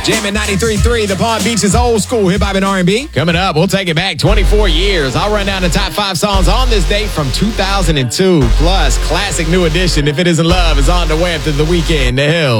Jamming 93.3, the Palm Beach's old school hip hop and R&B. Coming up, we'll take it back 24 years. I'll run down the top 5 songs on this date from 2002. Plus, classic new edition, If It Isn't Love, is on the way after the weekend. The Hill.